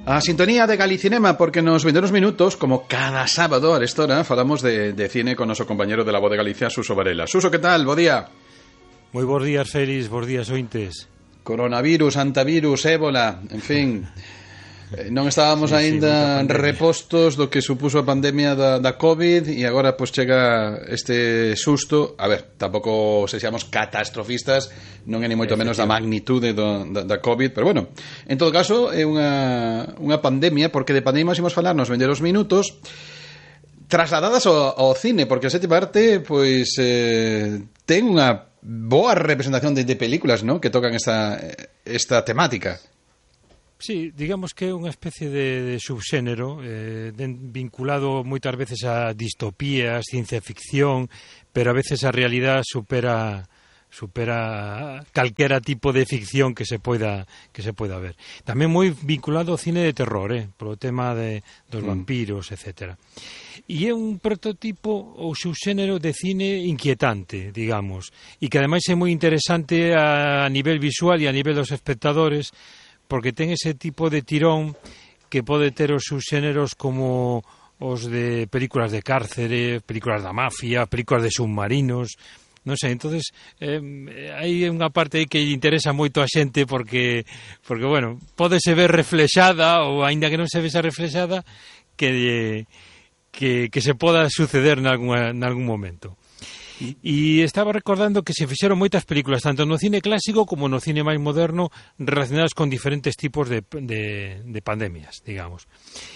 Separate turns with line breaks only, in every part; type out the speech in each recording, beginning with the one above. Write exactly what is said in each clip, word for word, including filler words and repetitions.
A sintonía de Galicinema, porque nos vendrá unos minutos, como cada sábado a esta hora, falamos de, de cine con nuestro compañero de la Voz de Galicia, Suso Varela. Suso, ¿qué tal? Bo día.
Moi bons días, Félix, bons días, ointes.
Coronavirus, antivirus, ébola, en fin... Non estábamos sí, aínda sí, repostos do que supuso a pandemia da, da COVID e agora pois chega este susto. A ver, tampouco se seamos catastrofistas, non é ni moito menos da magnitude do, da, da COVID, pero bueno, en todo caso é unha, unha pandemia, porque de pandemia imos falar nos vendeiros minutos trasladadas ao, ao cine, porque a sétima arte pois eh, ten unha boa representación de, de películas, ¿no?, que tocan esta, esta temática.
Sí, digamos que é unha especie de, de subxénero eh, de, vinculado moitas veces a distopías, ciencia ficción, pero a veces a realidade supera supera calquera tipo de ficción que se poida que se poida ver. Tamén moi vinculado ao cine de terror, eh, polo tema de dos vampiros, etcétera. E é un prototipo ou subxénero de cine inquietante, digamos, e que ademais é moi interesante a, a nivel visual e a nivel dos espectadores, porque ten ese tipo de tirón que pode ter os subxéneros como os de películas de cárcere, películas da mafia, películas de submarinos, non sei, entonces eh, hai unha parte aí que interesa moito a xente porque, porque bueno, pódese ver reflexada ou aínda que non se vexa reflexada que, que, que se poda suceder nalgún, nalgún momento. E estaba recordando que se fixeron moitas películas tanto no cine clásico como no cine máis moderno relacionadas con diferentes tipos de, de, de pandemias, digamos.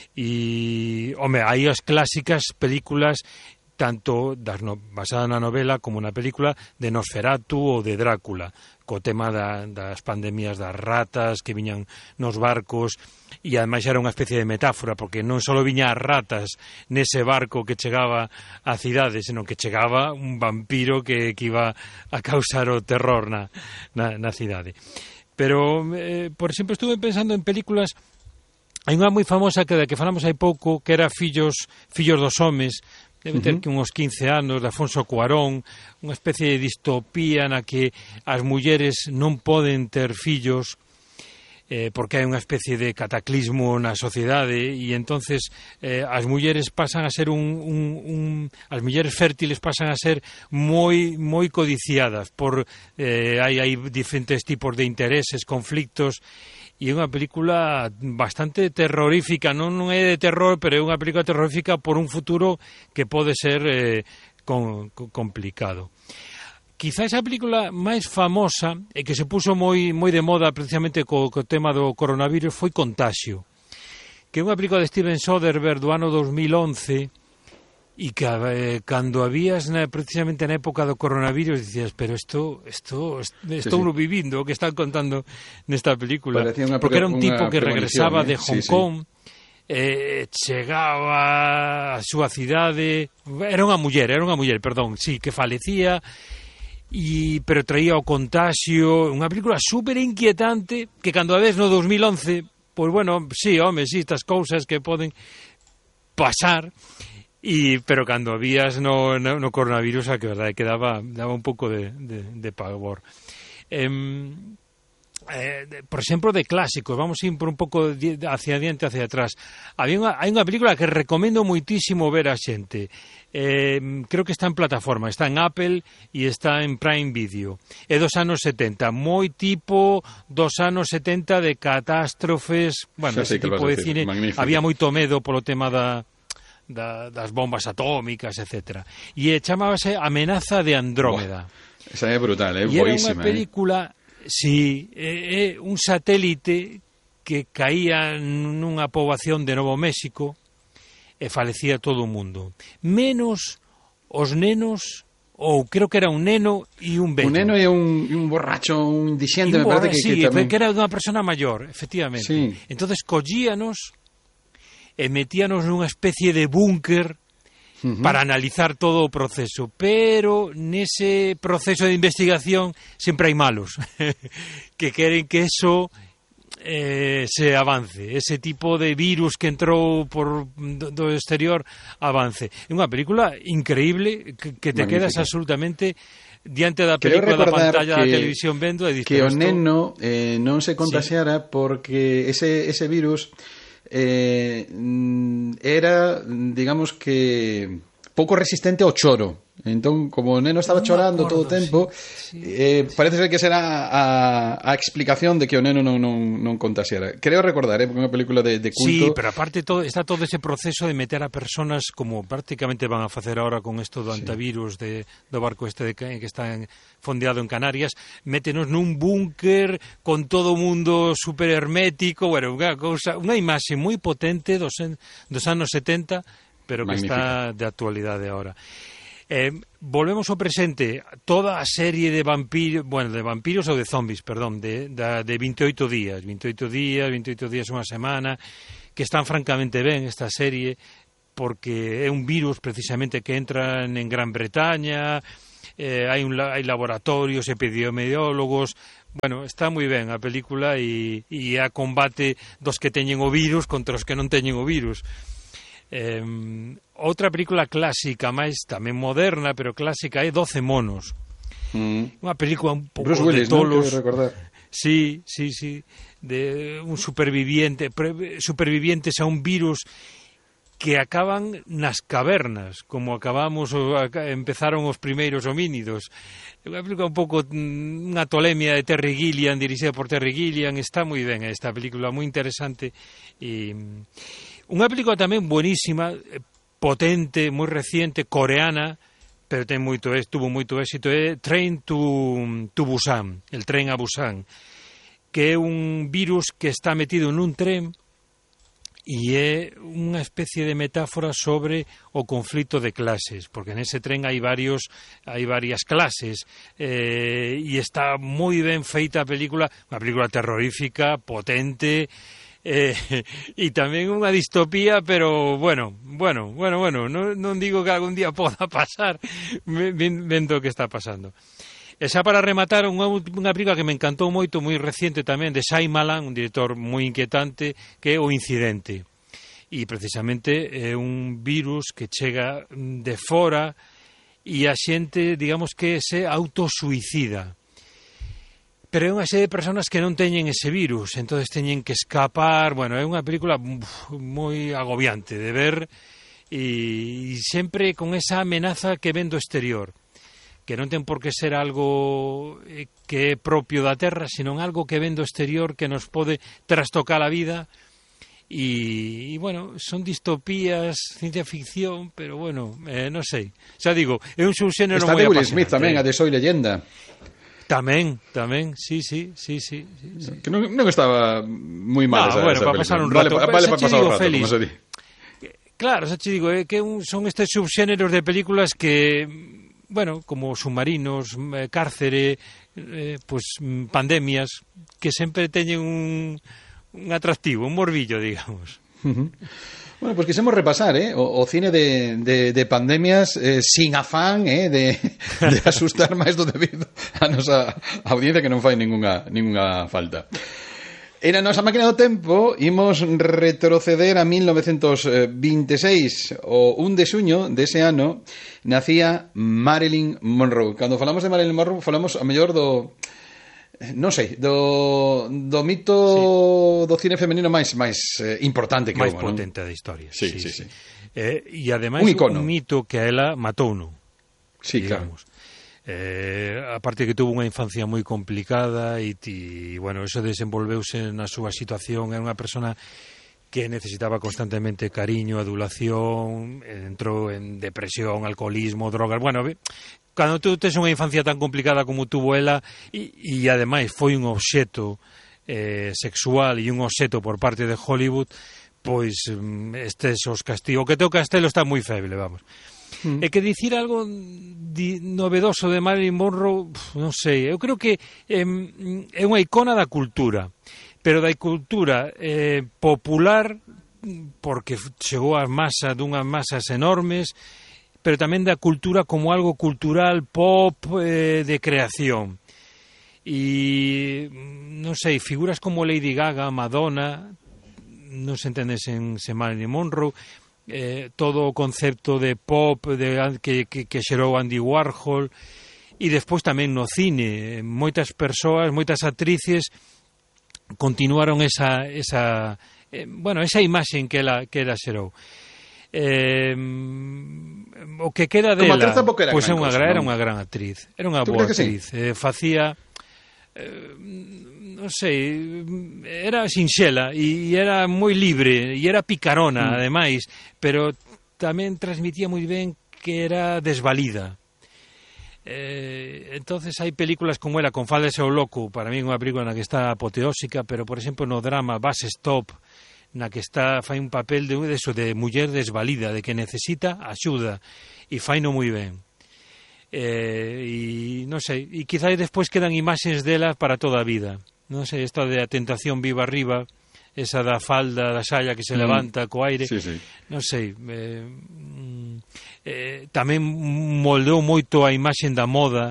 E, home, hai as clásicas películas tanto das no, basada na novela como na película de Nosferatu ou de Drácula, co tema da, das pandemias das ratas que viñan nos barcos, e ademais era unha especie de metáfora, porque non só viñan as ratas nese barco que chegaba á cidade, senón que chegaba un vampiro que, que iba a causar o terror na, na, na cidade. Pero, eh, por exemplo, estuve pensando en películas. Hai unha moi famosa que da que falamos hai pouco, que era Fillos, Fillos dos Homes, debe ter que uns quince anos, de Afonso Cuarón, unha especie de distopía na que as mulleres non poden ter fillos eh, porque hai unha especie de cataclismo na sociedade e entonces eh, as mulleres pasan a ser un, un, un as mulleres fértiles pasan a ser moi moi codiciadas por eh, hai, hai diferentes tipos de intereses, conflictos. E é unha película bastante terrorífica, non, non é de terror, pero é unha película terrorífica por un futuro que pode ser eh, con, con, complicado. Quizás a película máis famosa e que se puso moi moi de moda precisamente co, co tema do coronavirus foi Contaxio, que é unha película de Steven Soderbergh do ano dos mil once e que eh, cando habías na, precisamente na época do coronavirus dicías, pero isto isto estou sí, sí. vivindo o que están contando nesta película, porque era un tipo que regresaba eh? de Hong sí, Kong sí. Eh, chegaba a súa cidade, era unha muller era unha muller, perdón, sí, que falecía e, pero traía o contaxio, unha película super inquietante que cando a ves no dos mil once, pois bueno, sí, home, sí, estas cousas que poden pasar. Y, pero cando habías no, no, no coronavirus, a que verdade que daba, daba un pouco de, de, de pavor. Eh, eh, por exemplo, de clásicos, vamos a ir por un pouco hacia adiante, hacia atrás. Había unha, hai unha película que recomendo moitísimo ver a xente. Eh, creo que está en plataforma, está en Apple e está en Prime Video. É dos anos setenta, moi tipo dos anos setenta de catástrofes, bueno, ese tipo de cine. Magnífico. Había moito medo polo tema da Da, das bombas atómicas, etcétera. E eh, chamábase Amenaza de Andrómeda.
Buah, esa é brutal, é eh?
boísima. E era unha película, eh? si, é eh, eh, un satélite que caía nunha poboación de Novo México e falecía todo o mundo. Menos os nenos, ou creo que era un neno e un vello.
Un neno e un, un borracho, un indixente, me
borra,
parece que,
sí,
que tamén...
que era unha persona maior, efectivamente. Sí. Entonces collíanos e metíanos nunha especie de búnker uh-huh. para analizar todo o proceso, pero nese proceso de investigación sempre hai malos que queren que eso eh, se avance, ese tipo de virus que entrou por do, do exterior avance. É unha película increíble que, que te Magnífica. Quedas absolutamente diante da película da pantalla que, da televisión vendo e dices,
que o neno eh, non se contaxiara sí. porque ese, ese virus eh, era, digamos que pouco resistente ao choro. Entón, como o neno estaba non chorando acordo, todo o tempo, sí, sí, eh, sí. Parece ser que será a, a explicación de que o neno non, non, non contaxiara. Creo recordar, eh, porque é unha película de, de culto.
Sí, pero aparte todo, está todo ese proceso de meter a personas, como prácticamente van a facer ahora con isto do antivirus sí. de, do barco este de, que está en, fondeado en Canarias, métenos nun búnker con todo o mundo super hermético, bueno, unha, cousa, unha imaxe moi potente dos, dos anos setenta, pero que Magnífica. Está de actualidade ahora. Eh, volvemos ao presente, toda a serie de vampiros, bueno, de vampiros ou de zombies, perdón, de, de, de veintioito días, veintioito días, veintioito días unha semana, que están francamente ben esta serie, porque é un virus precisamente que entra en Gran Bretaña, eh, hai, un, hai laboratorios, epidemiólogos, bueno, está moi ben a película e, e a combate dos que teñen o virus contra os que non teñen o virus. Eh, outra película clásica, máis tamén moderna, pero clásica, é doce monos. Mm. Unha película un pouco
Bruce Willis,
de tolos.
¿no? Recordar.
Sí, sí, sí, de un superviviente, supervivientes a un virus que acaban nas cavernas, como acabamos, empezaron os primeiros homínidos. Unha película un pouco, unha tolemia de Terry Gilliam, dirixida por Terry Gilliam, está moi ben esta película, moi interesante. E unha película tamén buenísima, potente, moi reciente, coreana, pero ten moito, tuvo moito éxito, é Train to, to Busan, el tren a Busan, que é un virus que está metido nun tren e é unha especie de metáfora sobre o conflito de clases, porque nese tren hai varios hai varias clases, eh, e está moi ben feita a película, unha película terrorífica, potente, eh, e tamén unha distopía, pero bueno, bueno, bueno, bueno, non, non digo que algún día poda pasar vendo o que está pasando. E xa para rematar, unha, unha película que me encantou moito, moi reciente tamén, de Shyamalan, un director moi inquietante, que é O Incidente. E precisamente é un virus que chega de fora e a xente, digamos que se autosuicida. Pero é unha serie de personas que non teñen ese virus, entonces teñen que escapar. Bueno, é unha película uf, moi agobiante de ver e, e sempre con esa amenaza que ven do exterior, que non ten por que ser algo que é propio da Terra, sino algo que ven do exterior que nos pode trastocar a vida. E, e bueno, son distopías, ciencia ficción, pero bueno, eh, non sei. Xa digo, é un subxénero moi apasionante.
Está de Will Smith tamén, a de Soy Leyenda.
Tamén, tamén, sí, sí, sí, sí, sí.
Que non, non estaba moi mal,
no,
esa,
bueno,
esa
para pasar un rato.
Vale, vale para pasar
digo,
un rato,
Félix,
como se di.
Claro, xa te digo, é que un, son estes subxéneros de películas que, bueno, como submarinos, eh, cárcere, eh, pues pandemias, que sempre teñen un, un atractivo, un morbillo, digamos.
Uh-huh. Bueno, pues quisemos repasar eh, o, o cine de, de, de pandemias eh, sin afán eh, de, de asustar máis do debido a nosa audiencia, que non fai ningunha, ningunha falta. E na nosa máquina do tempo imos retroceder a mil novecentos veintiséis. O un de xuño dese ano nacía Marilyn Monroe. Cando falamos de Marilyn Monroe falamos a mellor do... non sei, do, do mito sí. do cine femenino máis máis eh, importante que
máis
houve,
potente
non?
da historia.
Sí,
sí,
sí,
sí.
sí.
Eh, e ademais
un,
un mito que a ela matou, non?
Sí,
digamos.
Claro.
Eh, aparte que tuvo unha infancia moi complicada e, e bueno, eso desenvolveuse na súa situación, era unha persona que necesitaba constantemente cariño, adulación, entrou en depresión, alcoholismo, drogas, bueno, cando tú tes unha infancia tan complicada como tuvo ela e, e ademais foi un obxeto eh, sexual e un obxeto por parte de Hollywood, pois estes os castigos, o que teo Castelo está moi feble, vamos. Mm. É que dicir algo di, novedoso de Marilyn Monroe, non sei, eu creo que eh, é unha icona da cultura, pero da cultura eh, popular, porque chegou ás masas dunhas masas enormes, pero tamén da cultura como algo cultural, pop, eh, de creación. E, non sei, figuras como Lady Gaga, Madonna, non se entende sen, sen Marilyn Monroe, eh, todo o concepto de pop de, que, que, que xerou Andy Warhol, e despois tamén no cine, moitas persoas, moitas actrices continuaron esa, esa, eh, bueno, esa imaxe que ela, que ela xerou. Eh, o que queda dela, pois é unha, era unha gran actriz, era unha boa actriz, sí? eh, facía eh, non sei, era sinxela e era moi libre e era picarona, mm. ademais, pero tamén transmitía moi ben que era desvalida. Eh, entonces hai películas como ela, con Fálese ao loco, para mí é unha película na que está apoteósica, pero por exemplo no drama Bus Stop, na que está fai un papel de, de eso, de muller desvalida, de que necesita axuda, e faino moi ben. Eh, e non sei, e quizás despois quedan imaxes dela para toda a vida. Non sei, esta de A tentación viva arriba, esa da falda, da saia que se mm. levanta co aire,
sí, sí.
non sei, eh, eh, tamén moldeou moito a imaxe da moda,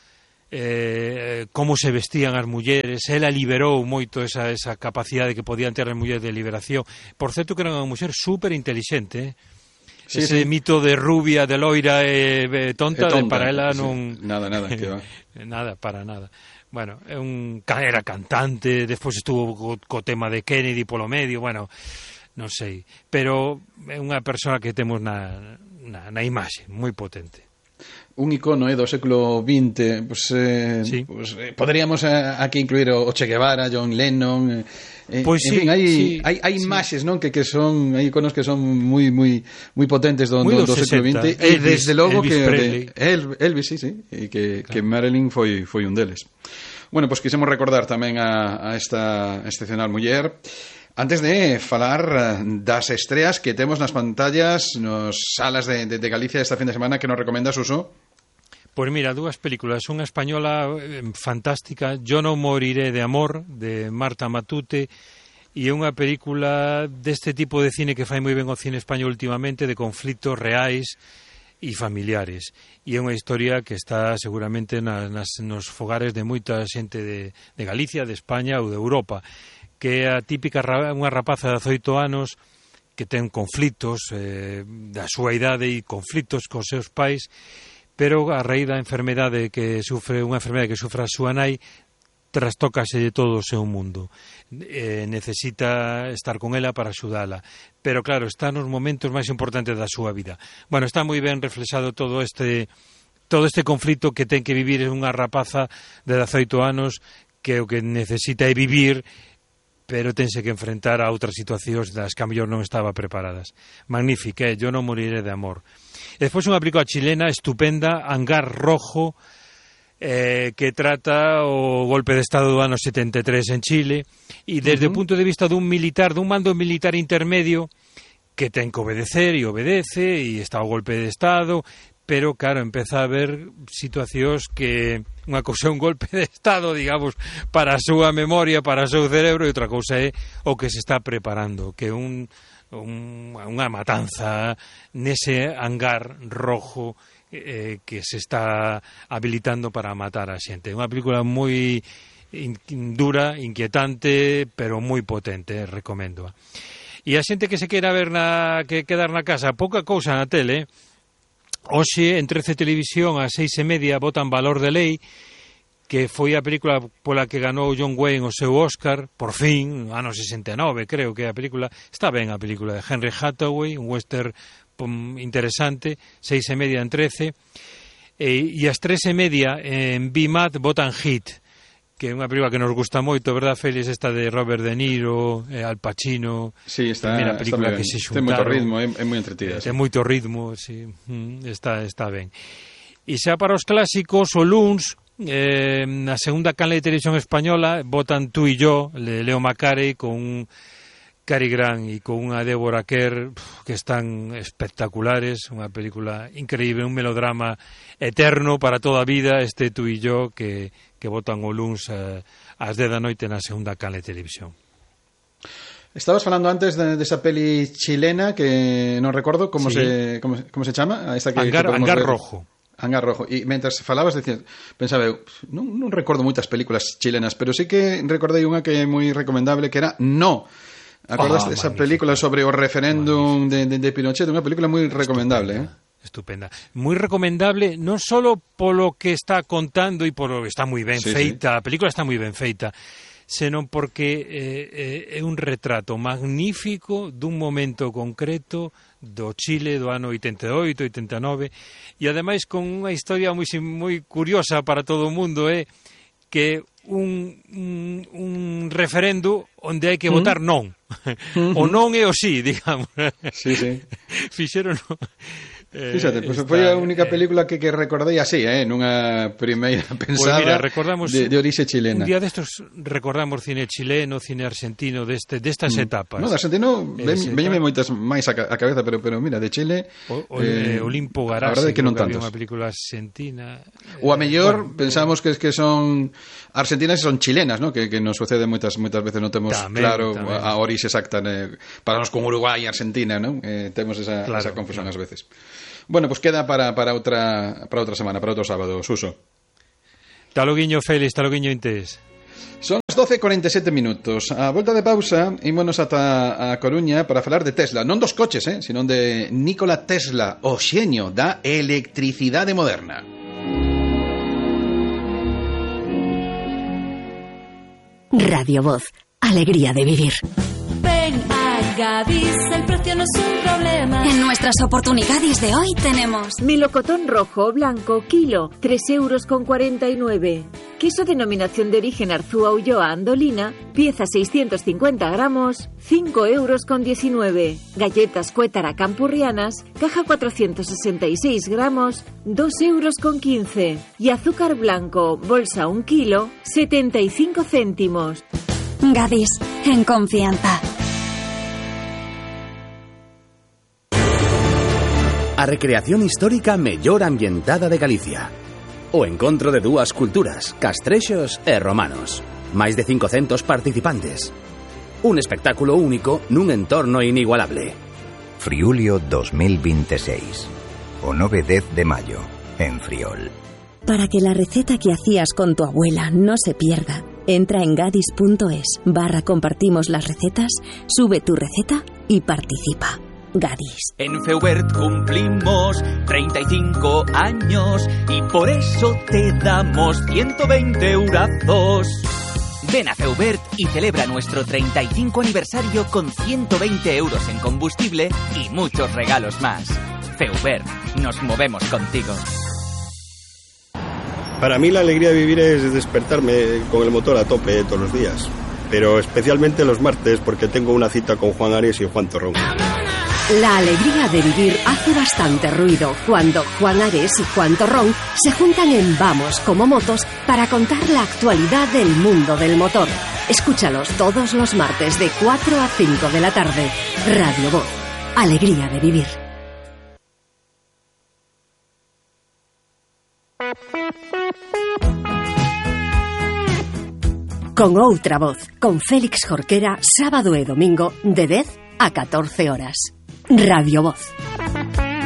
eh, como se vestían as mulleres, ela liberou moito esa, esa capacidade que podían ter as mulleres de liberación. Por certo que era unha muller super inteligente, eh? Sí, ese sí. mito de rubia, de loira e eh, tonta, tonta, para ela non...
Sí. Nada, nada, que va.
Nada, para nada. Bueno, é un, era cantante, despois estuvo co, co tema de Kennedy polo medio, bueno, non sei, pero é unha persoa que temos na, na, na imaxe, moi potente.
Un icono eh, do século vinte, pues, eh, sí. pues, eh, poderíamos eh, aquí incluir o Che Guevara, John Lennon, eh,
pues
en
sí,
fin, hai
sí,
hai, hai
sí.
imaxes, non, que que son hai iconos que son moi moi moi potentes do, do, do século vinte, e desde logo
Elvis
que
Presley.
de, El, Elvis, sí, sí, e que claro. que Marilyn foi foi un deles. Bueno, pois pues quisemos recordar tamén a, a esta excepcional muller. Antes de falar das estreas que temos nas pantallas, nos salas de, de, de Galicia esta fin de semana, que nos recomendas, Suso?
Pois mira, dúas películas, unha española eh, fantástica, Yo non moriré de amor, de Marta Matute, e unha película deste tipo de cine que fai moi ben o cine español últimamente, de conflitos reais e familiares. E é unha historia que está seguramente nas, nas, nos fogares de moita xente de, de Galicia, de España ou de Europa, que é a típica unha rapaza de dezoito anos que ten conflitos eh, da súa idade e conflitos cos seus pais, pero a raíz da enfermedade que sufre, unha enfermedade que sufre a súa nai, trastócase de todo o seu mundo. Eh, necesita estar con ela para axudala, pero claro, está nos momentos máis importantes da súa vida. Bueno, está moi ben reflexado todo este todo este conflito que ten que vivir unha rapaza de dezoito anos, que o que necesita é vivir, pero tense que enfrentar a outras situacións das que a mellor non estaba preparadas. Magnífica, eh? Yo non moriré de amor. E despois unha película chilena estupenda, Hangar Rojo, eh, que trata o golpe de Estado do ano setenta e tres en Chile, e desde uh-huh. o punto de vista dun militar, dun mando militar intermedio, que ten que obedecer e obedece, e está o golpe de Estado, pero, claro, empeza a haber situacións que unha cousa é un golpe de Estado, digamos, para a súa memoria, para o seu cerebro, e outra cousa é o que se está preparando, que un... Un, unha matanza nese hangar rojo eh, que se está habilitando para matar a xente. Unha película moi in, dura, inquietante, pero moi potente, recomendo. E a xente que se queira ver na, que quedar na casa, pouca cousa na tele, hoxe en trece Televisión a seis e media botan Valor de Lei, que foi a película pola que ganou John Wayne o seu Oscar, por fin, ano sesenta e nove, creo que é a película. Está ben a película de Henry Hathaway, un western pum, interesante, seis e media en trece, e, e as tres e media en B M A T botan Hit, que é unha película que nos gusta moito, verdad, Félix, esta de Robert De Niro, eh, Al Pacino.
Sí, está,
a película
está
que se
xuntaron. Ten moito ritmo, é, é moi entretida.
Ten sí. moito ritmo, sí, está, está ben. E xa para os clásicos, o luns, Eh, na segunda canle de televisión española botan Tú y yo, de Leo Macari, con un Cary Grant e con unha Deborah Kerr que están espectaculares, unha película increíble, un melodrama eterno para toda a vida, este Tú y yo que, que botan o luns eh, ás dez da noite na segunda canle de televisión.
Estabas falando antes de, de esa peli chilena que non recordo como sí. se como, como se chama, esta que,
Hangar,
que
Hangar
ver.
Rojo.
Hangar Rojo. E mentras falabas, decía, pensaba eu, non, non recordo moitas películas chilenas, pero sí que recordei unha que é moi recomendable, que era No. Acordas ah, esa película sobre o referéndum de, de, de Pinochet? Unha película moi recomendable,
estupenda, eh? Estupenda. Moi recomendable, non só polo que está contando e polo que está moi ben sí, feita, sí. A película está moi ben feita, senón porque eh, é un retrato magnífico dun momento concreto do Chile do ano oitenta e oito, oitenta e nove, e ademais con unha historia moi, moi curiosa para todo o mundo, é que un, un, un referendo onde hai que votar non. O non é o sí, digamos.
Sí, sí.
Fixeron...
Eh, Fíxate, pois pues foi a única película que, que recordei así, eh, nunha primeira pensada
pues mira, recordamos
de, de orixe chilena.
Un día destos recordamos cine chileno, cine argentino, deste, destas mm. etapas.
No, de argentino veñeme moitas máis a, a cabeza, pero pero mira, de Chile...
O, o, eh, Olimpo Garasi,
que non
tantos.
Había
unha película argentina.
Ou a mellor,
bueno,
pensamos que que son argentinas e son chilenas, ¿no? Que, que nos sucede moitas moitas veces, non temos tamén, claro tamén. a, a orixe exacta, né? Pasamos con Uruguai e Argentina, ¿no? Eh, temos esa, claro, esa confusión ás claro. veces. Bueno, pues queda para, para outra para outra semana, para outro sábado, Suso.
Taloguiño Félix, taloguiño Intés.
Son as doce e cuarenta e sete minutos. A volta de pausa, ímonos ata a Coruña para falar de Tesla, non dos coches, eh, sino de Nikola Tesla, o xeño da electricidade moderna.
Radio Voz, alegría de vivir.
Ven a Gadis, el precio no es un problema.
En nuestras oportunidades de hoy tenemos
melocotón rojo o blanco, kilo, tres euros con cuarenta y nueve. Queso denominación de origen Arzúa Ulloa Andolina, pieza seiscientos cincuenta gramos, cinco euros con diecinueve. Galletas Cuétara Campurrianas, caja cuatrocientos sesenta y seis gramos, dos euros con quince. Y azúcar blanco, bolsa un kilo, setenta y cinco céntimos.
Gadis, en confianza.
A recreación histórica mellor ambientada de Galicia. O encontro de dúas culturas, castrexos e romanos. Máis de cincocentos participantes. Un espectáculo único nun entorno inigualable.
Friulio dos mil veintiséis. O nove e dez de maio, en Friol.
Para que la receta que hacías con tu abuela no se pierda, entra en gadis.es barra compartimos las recetas, sube tu receta y participa. Gadis.
En Feubert cumplimos treinta y cinco años y por eso te damos ciento veinte eurazos. Ven a Feubert y celebra nuestro treinta y cinco aniversario con ciento veinte euros en combustible y muchos regalos más. Feubert, nos movemos contigo.
Para mí la alegría de vivir es despertarme con el motor a tope todos los días, pero especialmente los martes porque tengo una cita con Juan Ares y Juan Torrón.
La alegría de vivir hace bastante ruido cuando Juan Ares y Juan Torrón se juntan en Vamos como Motos para contar la actualidad del mundo del motor. Escúchalos todos los martes de cuatro a cinco de la tarde. Radio Voz, alegría de vivir. Con outra voz, con Félix Jorquera, sábado e domingo, de dez a catorce horas. Radio Voz.